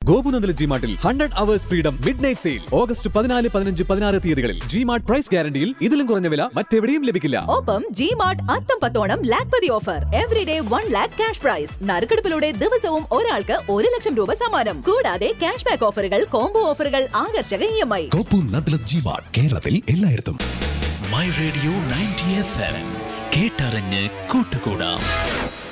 ഗോപുനന്ദല ജിമാർട്ടിൽ 100 hours freedom midnight sale August 14, 15, 16 തീയതികളിൽ G-Mart price ഗ്യാരണ്ടിയിൽ ഇതിലും കുറഞ്ഞ വില മറ്റെവിടെയും ലഭിക്കില്ല. ഒപ്പം ജിമാർട്ട് അത്തം പത്തോണം Lakhpati offer. Everyday 1 lakh cash prize. നറുക്കെടുപ്പിലൂടെ ദിവസവും ഒരാൾക്ക് 1 ലക്ഷം രൂപ സമ്മാനം. കൂടാതെ ക്യാഷ് ബാക്ക് ഓഫറുകൾ, കോംബോ ഓഫറുകൾ, ആകർഷക EMI. ഗോപുനന്ദല ജിമാർട്ട് കേരളത്തിൽ എല്ലായിടത്തും. മൈ റേഡിയോ 90 FM കേട്ടറിഞ്ഞ് കൂട്ടുകൂടാം.